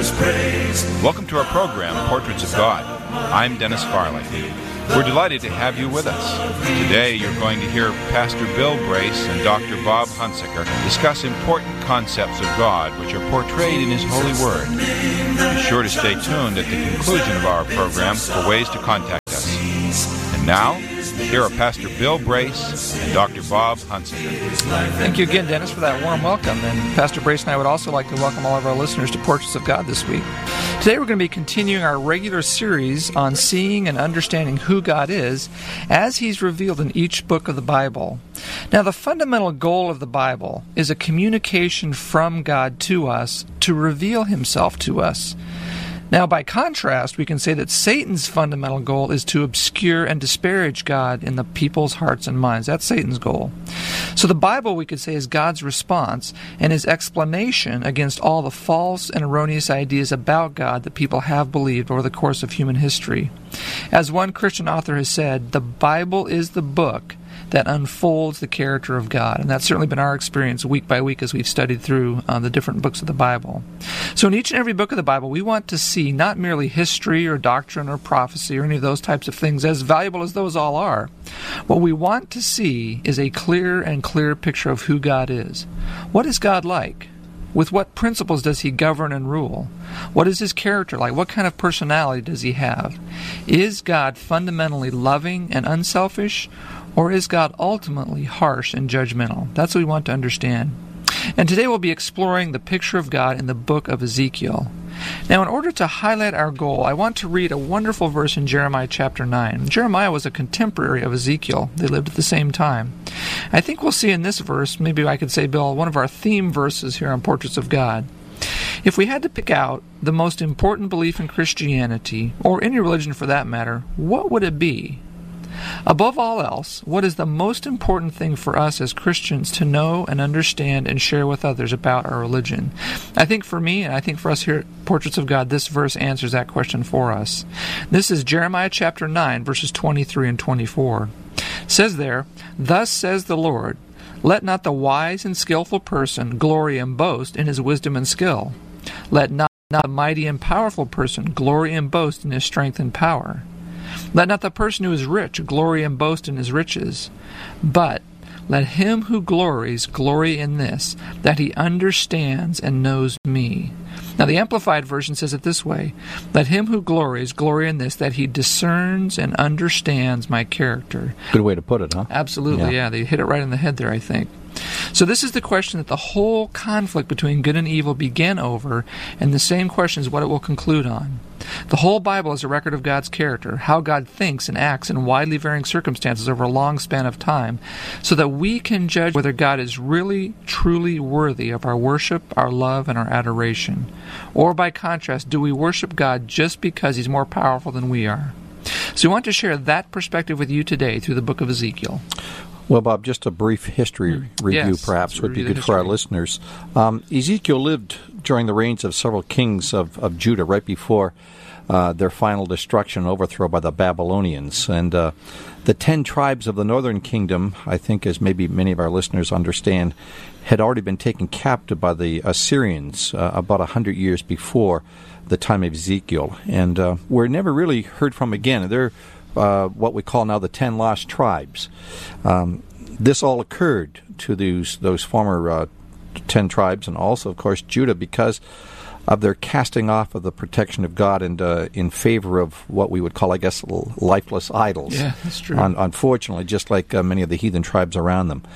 Welcome to our program, Portraits of God. I'm Dennis Farley. We're delighted to have you with us. Today you're going to hear Pastor Bill Brace and Dr. Bob Hunsaker discuss important concepts of God which are portrayed in His holy Word. Be sure to stay tuned at the conclusion of our program for ways to contact us. And now, here are Pastor Bill Brace and Dr. Bob Hunsaker. Thank you again, Dennis, for that warm welcome. And Pastor Brace and I would also like to welcome all of our listeners to Portraits of God this week. Today we're going to be continuing our regular series on seeing and understanding who God is as He's revealed in each book of the Bible. Now, the fundamental goal of the Bible is a communication from God to us to reveal Himself to us. Now, by contrast, we can say that Satan's fundamental goal is to obscure and disparage God in the people's hearts and minds. That's Satan's goal. So the Bible, we could say, is God's response and His explanation against all the false and erroneous ideas about God that people have believed over the course of human history. As one Christian author has said, the Bible is the book that unfolds the character of God. And that's certainly been our experience week by week as we've studied through the different books of the Bible. So in each and every book of the Bible, we want to see not merely history or doctrine or prophecy or any of those types of things, as valuable as those all are. What we want to see is a clear and clear picture of who God is. What is God like? With what principles does He govern and rule? What is His character like? What kind of personality does He have? Is God fundamentally loving and unselfish? Or is God ultimately harsh and judgmental? That's what we want to understand. And today we'll be exploring the picture of God in the book of Ezekiel. Now, in order to highlight our goal, I want to read a wonderful verse in Jeremiah chapter 9. Jeremiah was a contemporary of Ezekiel. They lived at the same time. I think we'll see in this verse, maybe I could say, Bill, one of our theme verses here on Portraits of God. If we had to pick out the most important belief in Christianity, or any religion for that matter, what would it be? Above all else, what is the most important thing for us as Christians to know and understand and share with others about our religion? I think for me, and I think for us here at Portraits of God, this verse answers that question for us. This is Jeremiah chapter 9, verses 23 and 24. It says there, "Thus says the Lord, let not the wise and skillful person glory and boast in his wisdom and skill. Let not the mighty and powerful person glory and boast in his strength and power. Let not the person who is rich glory and boast in his riches, but let him who glories glory in this, that he understands and knows me." Now the Amplified Version says it this way, "Let him who glories glory in this, that he discerns and understands my character." Good way to put it, huh? Absolutely, yeah. They hit it right in the head there, I think. So this is the question that the whole conflict between good and evil began over, and the same question is what it will conclude on. The whole Bible is a record of God's character, how God thinks and acts in widely varying circumstances over a long span of time, so that we can judge whether God is really, truly worthy of our worship, our love, and our adoration. Or by contrast, do we worship God just because He's more powerful than we are? So we want to share that perspective with you today through the book of Ezekiel. Well, Bob, just a brief history review perhaps would be good for our listeners. Ezekiel lived during the reigns of several kings of Judah right before their final destruction and overthrow by the Babylonians. And the 10 tribes of the northern kingdom, I think, as maybe many of our listeners understand, had already been taken captive by the Assyrians about 100 years before the time of Ezekiel. And were never really heard from again. They're what we call now the 10 lost tribes. This all occurred to those former 10 tribes, and also, of course, Judah, because of their casting off of the protection of God and in favor of what we would call, I guess, lifeless idols. Yeah, that's true. Unfortunately, just like many of the heathen tribes around them.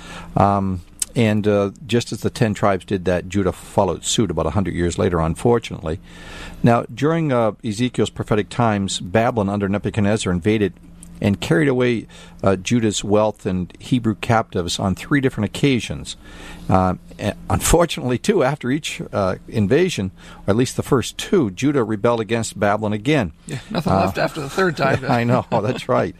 And just as the 10 tribes did that, Judah followed suit about 100 years later, unfortunately. Now, during Ezekiel's prophetic times, Babylon under Nebuchadnezzar invaded and carried away Judah's wealth and Hebrew captives on 3 different occasions. Unfortunately, too, after each invasion, or at least the first 2, Judah rebelled against Babylon again. Yeah, nothing left after the third time. I know, that's right.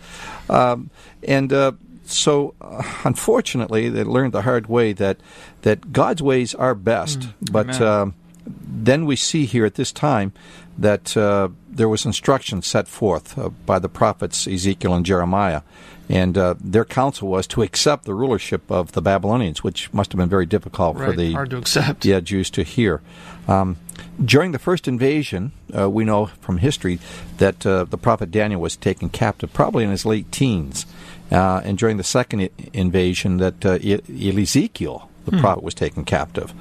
So, unfortunately, they learned the hard way that God's ways are best. But then we see here at this time that there was instruction set forth by the prophets Ezekiel and Jeremiah, and their counsel was to accept the rulership of the Babylonians, which must have been very difficult for the hard to accept. Jews to hear. During the first invasion, we know from history that the prophet Daniel was taken captive, probably in his late teens. And during the second invasion, that Ezekiel, the prophet, was taken captive.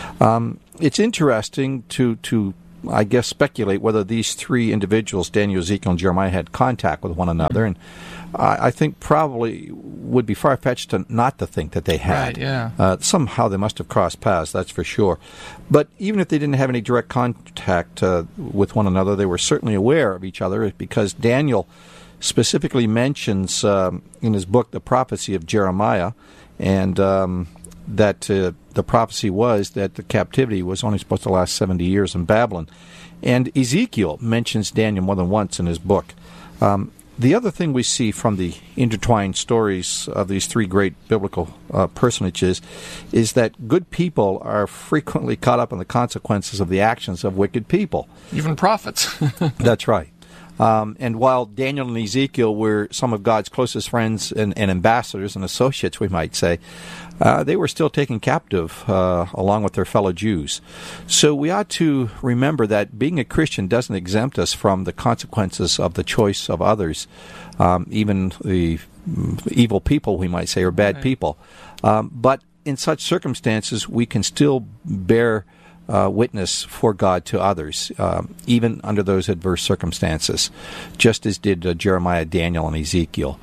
It's interesting to I guess, speculate whether these three individuals, Daniel, Ezekiel, and Jeremiah, had contact with one another. And I think probably would be far-fetched not to think that they had. Right, yeah. Somehow they must have crossed paths, that's for sure. But even if they didn't have any direct contact with one another, they were certainly aware of each other, because Daniel specifically mentions in his book the prophecy of Jeremiah, and that the prophecy was that the captivity was only supposed to last 70 years in Babylon. And Ezekiel mentions Daniel more than once in his book. The other thing we see from the intertwined stories of these three great biblical personages is that good people are frequently caught up in the consequences of the actions of wicked people. Even prophets. That's right. And while Daniel and Ezekiel were some of God's closest friends and ambassadors and associates, we might say, they were still taken captive along with their fellow Jews. So we ought to remember that being a Christian doesn't exempt us from the consequences of the choice of others, even the evil people, we might say, or bad people. But in such circumstances, we can still bear witness for God to others, even under those adverse circumstances, just as did Jeremiah, Daniel, and Ezekiel.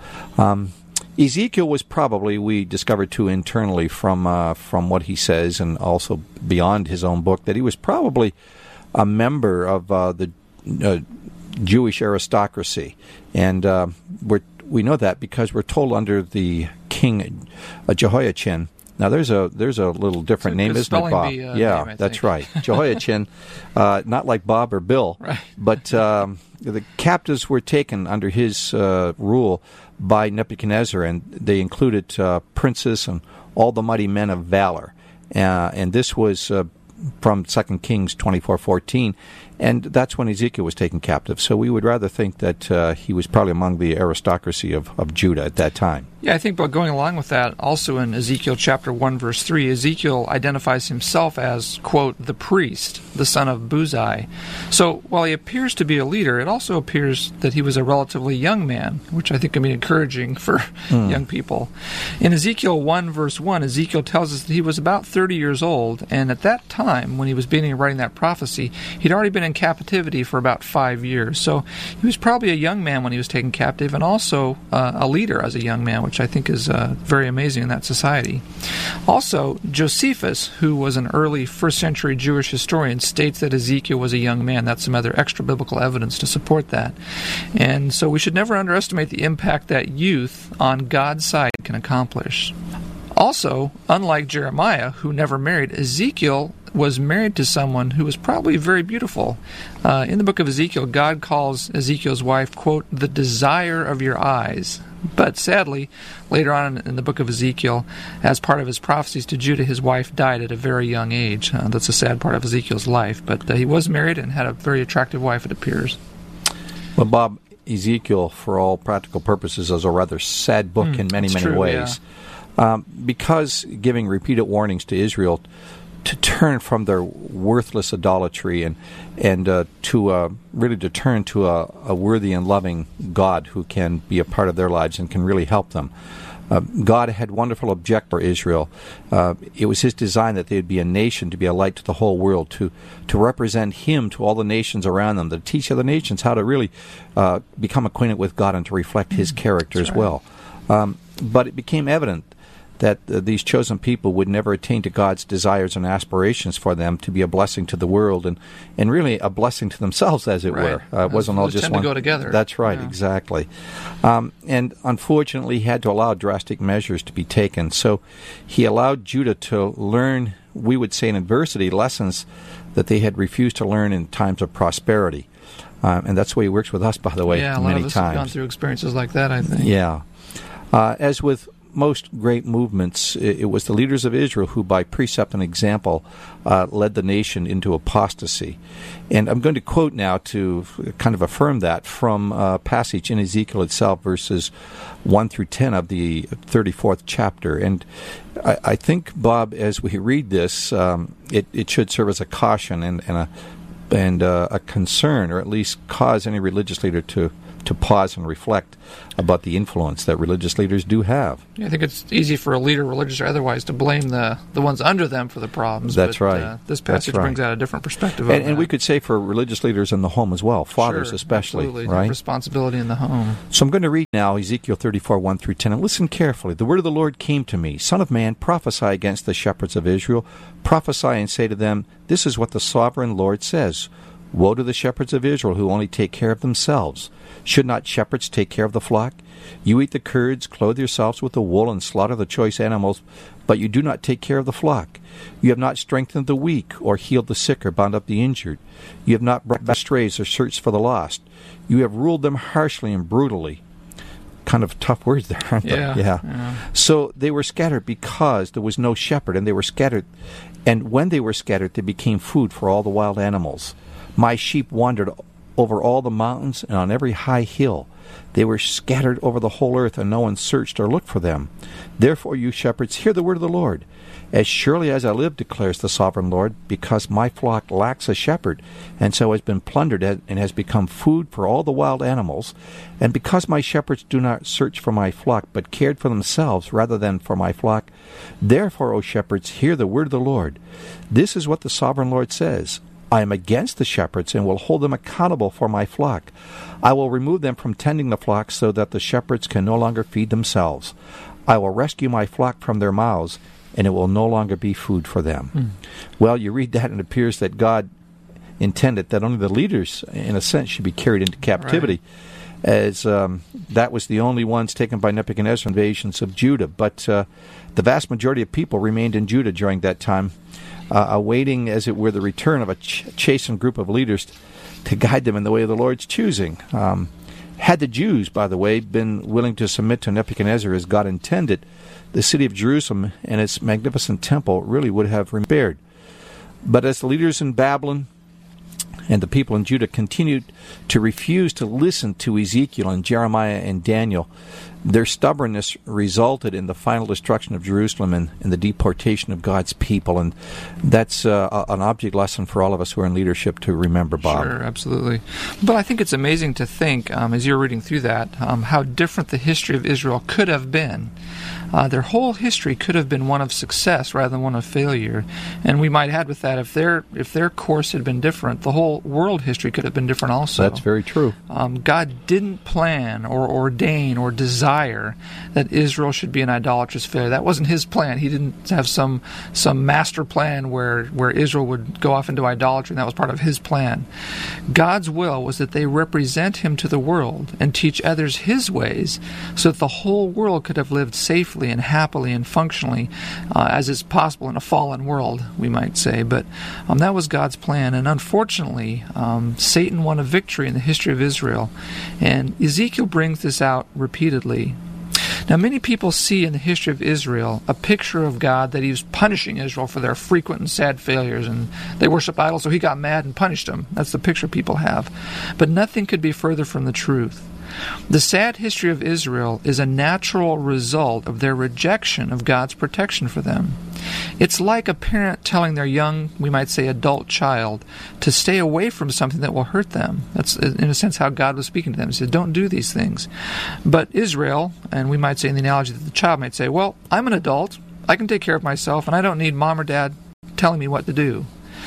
Ezekiel was probably, we discovered too internally from what he says, and also beyond his own book, that he was probably a member of the Jewish aristocracy. And we know that because we're told under the king Jehoiachin. Now, there's a little different name, isn't it, Bob? Yeah, name, that's right. Jehoiachin, not like Bob or Bill, right. But the captives were taken under his rule by Nebuchadnezzar, and they included princes and all the mighty men of valor. And this was from 2 Kings 24:14, and that's when Ezekiel was taken captive. So we would rather think that he was probably among the aristocracy of Judah at that time. Yeah, I think, but going along with that, also in Ezekiel chapter 1, verse 3, Ezekiel identifies himself as, quote, the priest, the son of Buzai. So while he appears to be a leader, it also appears that he was a relatively young man, which I think can be encouraging for young people. In Ezekiel 1, verse 1, Ezekiel tells us that he was about 30 years old, and at that time, when he was beginning writing that prophecy, he'd already been in captivity for about 5 years. So he was probably a young man when he was taken captive, and also a leader as a young man, which I think is very amazing in that society. Also, Josephus, who was an early first-century Jewish historian, states that Ezekiel was a young man. That's some other extra-biblical evidence to support that. And so we should never underestimate the impact that youth on God's side can accomplish. Also, unlike Jeremiah, who never married, Ezekiel was married to someone who was probably very beautiful. In the book of Ezekiel, God calls Ezekiel's wife, quote, the desire of your eyes. But sadly, later on in the book of Ezekiel, as part of his prophecies to Judah, his wife died at a very young age. That's a sad part of Ezekiel's life. But he was married and had a very attractive wife, it appears. Well, Bob, Ezekiel, for all practical purposes, is a rather sad book in many ways. Yeah. Because giving repeated warnings to Israel to turn from their worthless idolatry and to really to turn to a worthy and loving God who can be a part of their lives and can really help them. God had wonderful object for Israel. It was His design that they would be a nation, to be a light to the whole world, to represent Him to all the nations around them, to teach other nations how to really become acquainted with God and to reflect His character as well. But it became evident that these chosen people would never attain to God's desires and aspirations for them to be a blessing to the world and really a blessing to themselves, as it were. It wasn't all just one. To go together. That's right, exactly. And unfortunately, he had to allow drastic measures to be taken. So he allowed Judah to learn, we would say in adversity, lessons that they had refused to learn in times of prosperity. And that's the way he works with us, by the way, many times. Yeah, a lot of us have gone through experiences like that, I think. Yeah. As with most great movements, it was the leaders of Israel who, by precept and example, led the nation into apostasy. And I'm going to quote now to kind of affirm that from a passage in Ezekiel itself, verses 1 through 10 of the 34th chapter. And I think, Bob, as we read this, it should serve as a caution and a a concern, or at least cause any religious leader to pause and reflect about the influence that religious leaders do have. Yeah, I think it's easy for a leader, religious or otherwise, to blame the ones under them for the problems. That's right. This passage brings out a different perspective. And we could say for religious leaders in the home as well, fathers especially, absolutely. Right? Responsibility in the home. So I'm going to read now Ezekiel 34, 1 through 10, and listen carefully. The word of the Lord came to me, Son of man, prophesy against the shepherds of Israel. Prophesy and say to them, this is what the sovereign Lord says. Woe to the shepherds of Israel who only take care of themselves. Should not shepherds take care of the flock? You eat the curds, clothe yourselves with the wool, and slaughter the choice animals, but you do not take care of the flock. You have not strengthened the weak, or healed the sick, or bound up the injured. You have not brought back strays, or searched for the lost. You have ruled them harshly and brutally. Kind of tough words there, aren't they? Yeah. So they were scattered because there was no shepherd, and they were scattered. And when they were scattered, they became food for all the wild animals. My sheep wandered over all the mountains and on every high hill. They were scattered over the whole earth, and no one searched or looked for them. Therefore, you shepherds, hear the word of the Lord. As surely as I live, declares the sovereign Lord, because my flock lacks a shepherd, and so has been plundered and has become food for all the wild animals, and because my shepherds do not search for my flock, but cared for themselves rather than for my flock, therefore, O shepherds, hear the word of the Lord. This is what the sovereign Lord says. I am against the shepherds and will hold them accountable for my flock. I will remove them from tending the flock so that the shepherds can no longer feed themselves. I will rescue my flock from their mouths, and it will no longer be food for them. Well, you read that, and it appears that God intended that only the leaders, in a sense, should be carried into captivity, as that was the only ones taken by Nebuchadnezzar's invasions of Judah. But the vast majority of people remained in Judah during that time, awaiting, as it were, the return of a chastened group of leaders to guide them in the way of the Lord's choosing. Had the Jews, by the way, been willing to submit to Nebuchadnezzar as God intended, the city of Jerusalem and its magnificent temple really would have remained spared. But as the leaders in Babylon and the people in Judah continued to refuse to listen to Ezekiel and Jeremiah and Daniel, their stubbornness resulted in the final destruction of Jerusalem and the deportation of God's people. And that's an object lesson for all of us who are in leadership to remember, Bob. Sure, absolutely. But I think it's amazing to think, as you're reading through that, how different the history of Israel could have been. Their whole history could have been one of success rather than one of failure. And we might add with that, if their course had been different, the whole world history could have been different also. That's very true. God didn't plan or ordain or desire that Israel should be an idolatrous failure. That wasn't his plan. He didn't have some master plan where Israel would go off into idolatry, and that was part of his plan. God's will was that they represent him to the world and teach others his ways so that the whole world could have lived safely and happily and functionally as is possible in a fallen world, we might say. But that was God's plan, and unfortunately, Satan won a victory in the history of Israel, and Ezekiel brings this out repeatedly. Now, many people see in the history of Israel a picture of God that he was punishing Israel for their frequent and sad failures, and they worship idols, so he got mad and punished them. That's the picture people have. But nothing could be further from the truth. The sad history of Israel is a natural result of their rejection of God's protection for them. It's like a parent telling their young, we might say adult child, to stay away from something that will hurt them. That's, in a sense, how God was speaking to them. He said, don't do these things. But Israel, and we might say in the analogy that the child might say, well, I'm an adult, I can take care of myself, and I don't need mom or dad telling me what to do.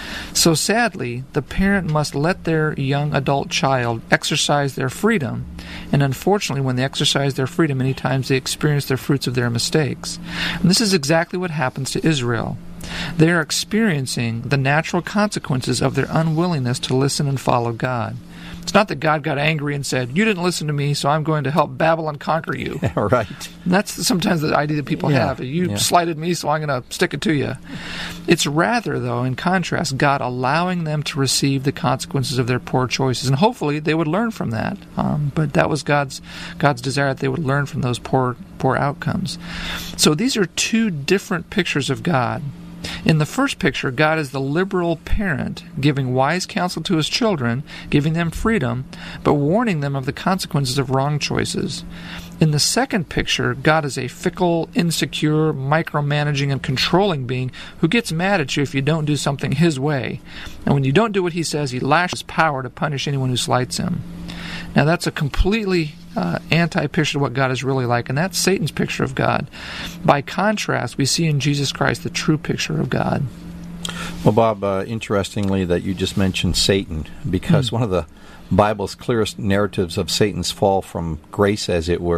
So sadly, the parent must let their young adult child exercise their freedom, and unfortunately, when they exercise their freedom, many times they experience the fruits of their mistakes. And this is exactly what happens to Israel. They are experiencing the natural consequences of their unwillingness to listen and follow God. It's not that God got angry and said, you didn't listen to me, so I'm going to help Babylon conquer you. Right. And that's sometimes the idea that people have. You slighted me, so I'm going to stick it to you. It's rather, though, in contrast, God allowing them to receive the consequences of their poor choices. And hopefully they would learn from that. But that was God's desire, that they would learn from those poor outcomes. So these are two different pictures of God. In the first picture, God is the liberal parent, giving wise counsel to his children, giving them freedom, but warning them of the consequences of wrong choices. In the second picture, God is a fickle, insecure, micromanaging, and controlling being who gets mad at you if you don't do something his way. And when you don't do what he says, he lashes power to punish anyone who slights him. Now that's a completely anti-picture of what God is really like, and that's Satan's picture of God. By contrast, we see in Jesus Christ the true picture of God. Well, Bob, interestingly that you just mentioned Satan, because one of the Bible's clearest narratives of Satan's fall from grace, as it were,